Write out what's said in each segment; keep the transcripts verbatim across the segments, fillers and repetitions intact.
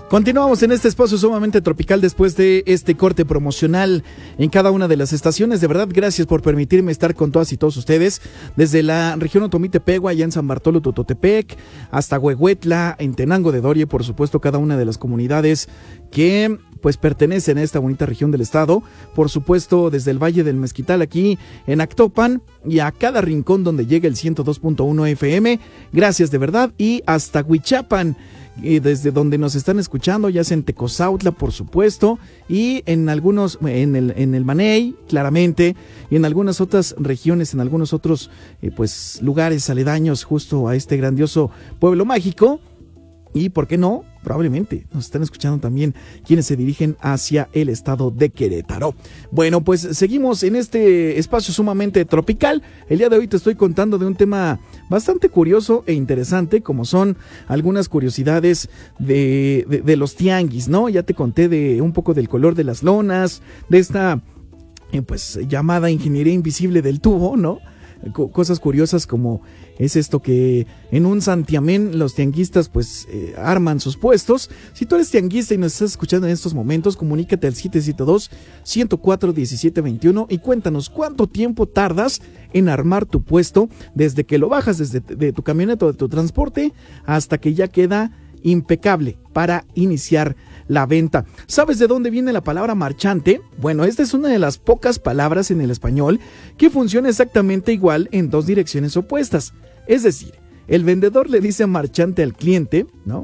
Continuamos en este espacio sumamente tropical después de este corte promocional en cada una de las estaciones. De verdad, gracias por permitirme estar con todas y todos ustedes. Desde la región Otomí-Tepehua, allá en San Bartolo Tototepec, hasta Huehuetla, en Tenango de Doria, por supuesto, cada una de las comunidades que pues pertenecen a esta bonita región del estado. Por supuesto, desde el Valle del Mezquital, aquí en Actopan, y a cada rincón donde llega el ciento dos punto uno F M. Gracias de verdad. Y hasta Huichapan, y desde donde nos están escuchando, ya sea en Tecozautla, por supuesto, y en algunos, en el, en el Maney, claramente, y en algunas otras regiones, en algunos otros eh, pues lugares aledaños justo a este grandioso pueblo mágico. Y por qué no, probablemente nos están escuchando también quienes se dirigen hacia el estado de Querétaro. Bueno, pues seguimos en este espacio sumamente tropical. El día de hoy te estoy contando de un tema bastante curioso e interesante, como son algunas curiosidades de, de, de los tianguis, ¿no? Ya te conté de un poco del color de las lonas, de esta eh, pues llamada ingeniería invisible del tubo, ¿no? Cosas curiosas como es esto que en un santiamén los tianguistas pues eh, arman sus puestos. Si tú eres tianguista y nos estás escuchando en estos momentos, comunícate al siete siete dos, uno cero cuatro, uno siete dos uno y cuéntanos cuánto tiempo tardas en armar tu puesto desde que lo bajas desde de tu camioneta o de tu transporte hasta que ya queda impecable para iniciar la venta. ¿Sabes de dónde viene la palabra marchante? Bueno, esta es una de las pocas palabras en el español que funciona exactamente igual en dos direcciones opuestas. Es decir, el vendedor le dice marchante al cliente, ¿no?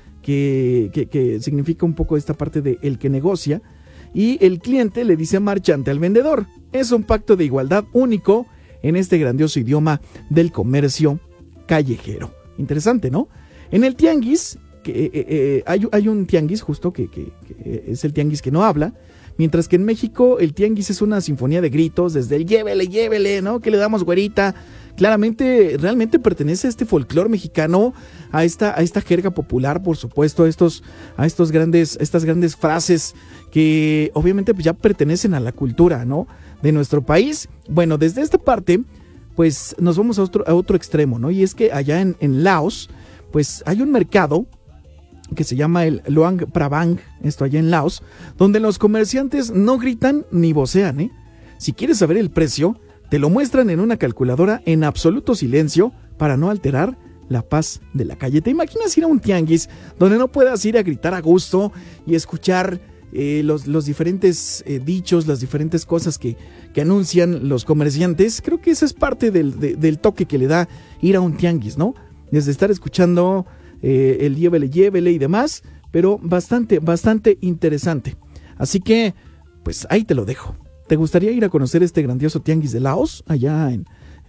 Que, que, que significa un poco esta parte de el que negocia, y el cliente le dice marchante al vendedor. Es un pacto de igualdad único en este grandioso idioma del comercio callejero. Interesante, ¿no? En el tianguis, que, eh, eh, hay, hay un tianguis justo que, que, que es el tianguis que no habla, mientras que en México el tianguis es una sinfonía de gritos, desde el llévele, llévele, ¿no? Que le damos güerita. Claramente, realmente pertenece a este folclore mexicano, a esta, a esta jerga popular, por supuesto, a estos, a estos grandes, estas grandes frases que obviamente pues, ya pertenecen a la cultura, ¿no? De nuestro país. Bueno, desde esta parte, pues nos vamos a otro, a otro extremo, ¿no? Y es que allá en, en Laos, pues hay un mercado que se llama el Luang Prabang, esto allá en Laos, donde los comerciantes no gritan ni vocean, ¿eh? Si quieres saber el precio, te lo muestran en una calculadora en absoluto silencio para no alterar la paz de la calle. ¿Te imaginas ir a un tianguis donde no puedas ir a gritar a gusto y escuchar eh, los, los diferentes eh, dichos, las diferentes cosas que, que anuncian los comerciantes? Creo que esa es parte del, de, del toque que le da ir a un tianguis, ¿no? Desde estar escuchando eh, el llévele, llévele y demás, pero bastante, bastante interesante. Así que, pues ahí te lo dejo. ¿Te gustaría ir a conocer este grandioso tianguis de Laos? Allá en...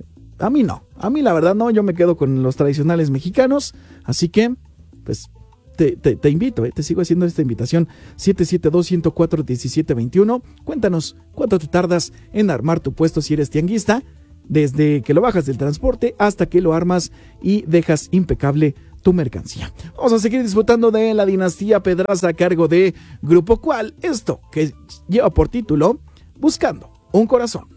A mí no, a mí la verdad no, yo me quedo con los tradicionales mexicanos, así que, pues, te, te, te invito, eh, te sigo haciendo esta invitación, siete siete dos, uno cero cuatro, uno siete dos uno, cuéntanos cuánto te tardas en armar tu puesto si eres tianguista, desde que lo bajas del transporte hasta que lo armas y dejas impecable tu mercancía. Vamos a seguir disfrutando de la dinastía Pedraza a cargo de Grupo Cual, esto que lleva por título Buscando un Corazón.